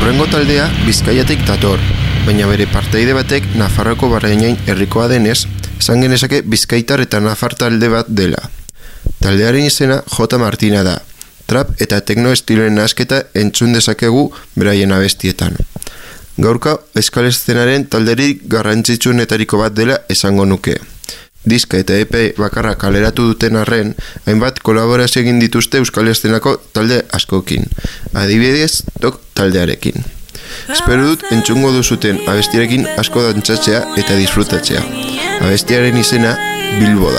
Urrengo taldea Bizkaiatik dator, baina bere partaide batek Nafarroako Barrenain herrikoa denez, esan genezake bizkaitar eta nafar talde bat dela. Taldearen izena J. Martina da, trap eta tekno estiloen nahasketa entzun dezakegu beraien abestietan. Gaurka euskal eszenaren talderik garrantzitsuenetariko bat dela esango nuke. Diska eta EP bakarra kaleratu duten arren, hainbat kolaborazio egin dituzte euskal eszenako talde askokin, adibidez Tok taldearekin. Espero dut entzungo duzuten abestiarekin asko dantzatzea eta disfrutatzea. Abestiaren izena Bilbo da.